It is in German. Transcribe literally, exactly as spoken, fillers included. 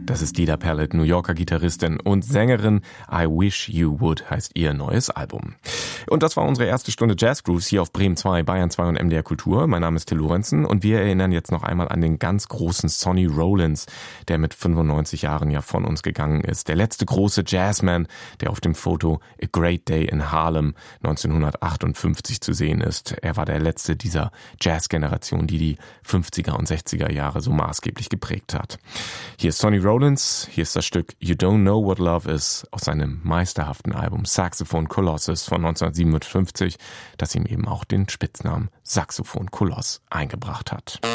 Das ist Dida Pallet, New Yorker Gitarristin und Sängerin. I Wish You Would heißt ihr neues Album. Und das war unsere erste Stunde Jazz Grooves hier auf Bremen zwei, Bayern zwei und M D R Kultur. Mein Name ist Till Lorenzen und wir erinnern jetzt noch einmal an den ganz großen Sonny Rollins, der mit fünfundneunzig Jahren ja von uns gegangen ist. Der letzte große Jazzman, der auf dem Foto A Great Day in Harlem neunzehnhundertachtundfünfzig zu sehen ist. Er war der letzte dieser Jazz-Generation, die die fünfziger und sechziger Jahre so maßgeblich geprägt hat. Hier ist Sonny Rollins, hier ist das Stück You Don't Know What Love Is aus seinem meisterhaften Album Saxophone Colossus von neunzehnhundertsiebenundfünfzig, das ihm eben auch den Spitznamen Saxophon Koloss eingebracht hat.